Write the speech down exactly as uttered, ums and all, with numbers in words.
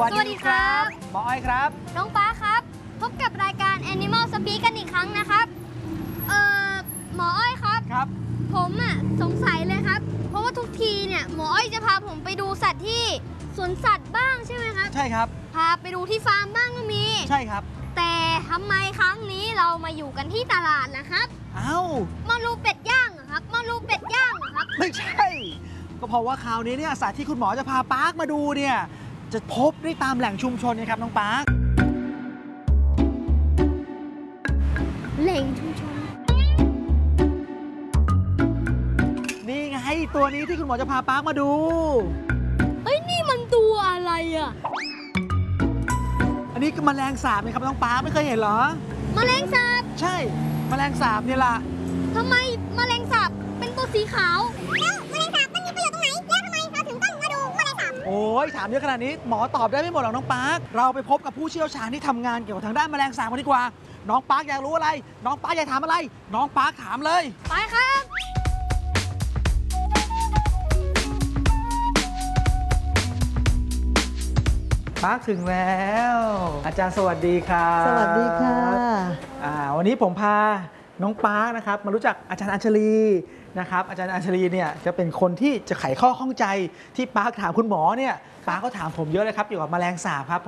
สวัสดีครับหมออ้อยครับน้องป้าครับพบกับรายการ Animal Speak กันอีกครั้งนะครับเอ่อหมออ้อยครับครับผมอ่ะสงสัยเลยครับเพราะว่าทุกทีเนี่ยหมออ้อยจะพาผมไปดูสัตว์ที่สวนสัตว์บ้างใช่ไหมครับใช่ครับพาไปดูที่ฟาร์มบ้างก็มีใช่ครับแต่ทำไมครั้งนี้เรามาอยู่กันที่ตลาดล่ะครับอ้าวมารูเป็ดย่างเหรอครับมารูเป็ดย่างเหรอครับไม่ใช่ก็เพราะว่าคราวนี้เนี่ยสัตว์ที่คุณหมอจะพาปาร์คมาดูเนี่ยจะพบได้ตามแหล่งชุมชนนะครับน้องปาร์คแหล่งชุมชนนี่ไงตัวนี้ที่คุณหมอจะพาปาร์คมาดูเฮ้ยนี่มันตัวอะไรอ่ะอันนี้คือแมลงสาบนะครับน้องปาร์คไม่เคยเห็นเหรอแมลงสาบใช่แมลงสาบเนี่ยล่ะทำไมแมลงสาบเป็นตัวสีขาวแล้วแมลงสาบมันมีประโยชน์ตรงไหนแล้วทำไมเราถึงต้องมาดูแมลงสาบโอ้ยถามเยอะขนาดนี้หมอตอบได้ไม่หมดหรอกน้องปาร์คเราไปพบกับผู้เชี่ยวชาญที่ทำงานเกี่ยวกับทางด้านแมลงสาบกันดีกว่าน้องปาร์คอยากรู้อะไรน้องปาร์คอยากถามอะไรน้องปาร์คถามเลยไปครับปาร์คถึงแล้วอาจารย์สวัสดีครับสวัสดีค่ะอ่าวันนี้ผมพาน้องปาร์คนะครับมารู้จักอาจารย์อัญชลีนะครับอาจารย์อัญชลีเนี่ยจะเป็นคนที่จะไขข้อข้องใจที่ปาร์คถามคุณหมอเนี่ยปาร์คก็ถามผมเยอะเลยครับเกี่ยวกับแมลงสาบครับ